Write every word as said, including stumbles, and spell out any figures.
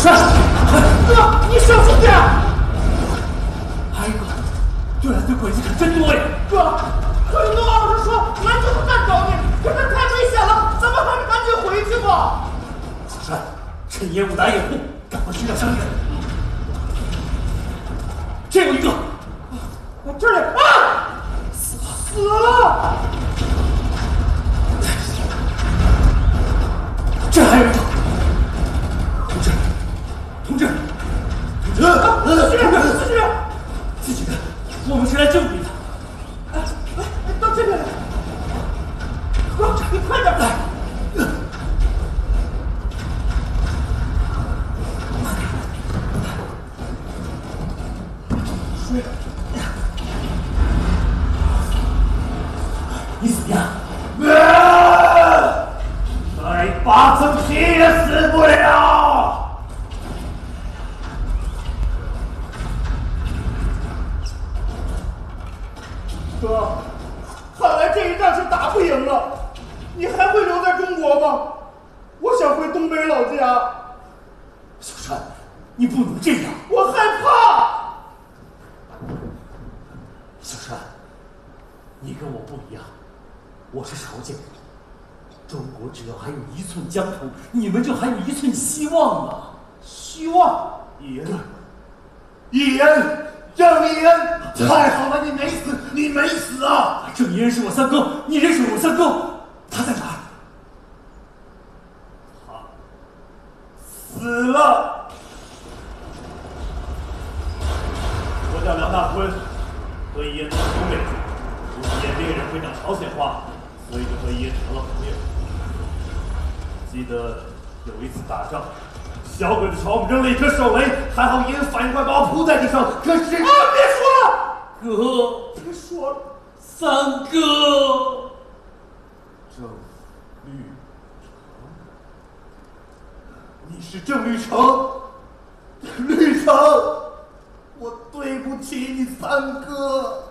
川， 哥，你小心点！ 哎哥，这来的鬼子可真多呀！ 哥，可是陆老师说俺就是敢找你，可这太危险了，咱们还是赶紧回去吧。 小川，趁烟雾打掩护，赶快寻找伤员。这有一个， 这里啊，死了，死了！ 这还有一个，同志，同志，同志， 自己人，自己人， 自己人，我们是来救你的。 哎哎，到这边来，哥，你快点来！水， 你怎么样？再八层皮也死不了。 哥，看来这一仗是打不赢了。你还会留在中国吗？我想回东北老家。 小川，你不能这样。 我害怕。 小川，你跟我不一样，我是朝鲜人。中国只要还有一寸疆土，你们就还有一寸希望啊！ 希望， 义恩，义恩，郑义恩，太好了，你没死，你没死啊！ 郑义恩是我三哥，你认识我三哥？他在哪儿？ 他死了。我叫梁大坤，和义恩是兄妹，不是演猎人会讲朝鲜话，所以就和义恩成了朋友。记得有一次打仗，小鬼子朝我们扔了一颗手雷，还好义恩反应快，把我扑在地上。可是啊，别说了， 哥， 别说了， 三哥， 郑绿成，你是郑绿成，绿成，我对不起你三哥。